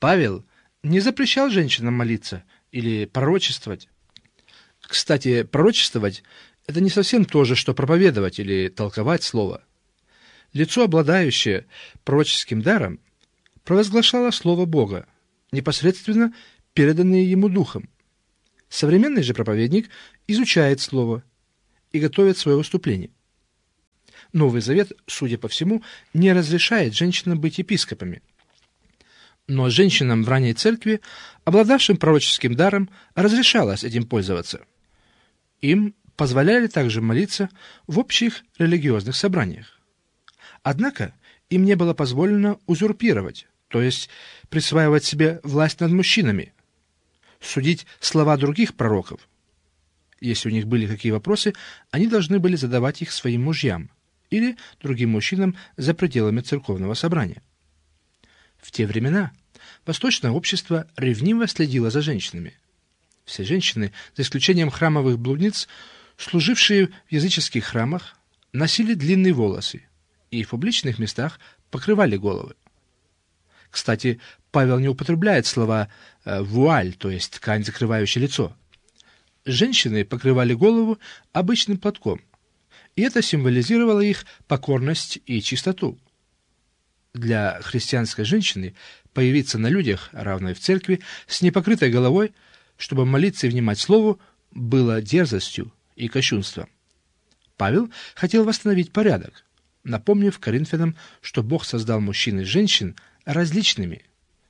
Павел не запрещал женщинам молиться или пророчествовать. Кстати, пророчествовать – это не совсем то же, что проповедовать или толковать слово. Лицо, обладающее пророческим даром, провозглашало слово Бога, непосредственно переданное ему Духом. Современный же проповедник изучает слово и готовит свое выступление. Новый Завет, судя по всему, не разрешает женщинам быть епископами. Но женщинам в ранней церкви, обладавшим пророческим даром, разрешалось этим пользоваться. Им позволяли также молиться в общих религиозных собраниях. Однако им не было позволено узурпировать, то есть присваивать себе власть над мужчинами, судить слова других пророков. Если у них были какие вопросы, они должны были задавать их своим мужьям или другим мужчинам за пределами церковного собрания. В те времена восточное общество ревниво следило за женщинами. Все женщины, за исключением храмовых блудниц, служившие в языческих храмах, носили длинные волосы и в публичных местах покрывали головы. Кстати, Павел не употребляет слова «вуаль», то есть ткань, закрывающая лицо. Женщины покрывали голову обычным платком, и это символизировало их покорность и чистоту. Для христианской женщины появиться на людях, равно и в церкви, с непокрытой головой, чтобы молиться и внимать слову, было дерзостью и кощунством. Павел хотел восстановить порядок, напомнив Коринфянам, что Бог создал мужчин и женщин различными,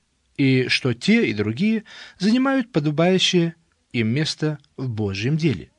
и что те и другие занимают подобающее им место в Божьем деле.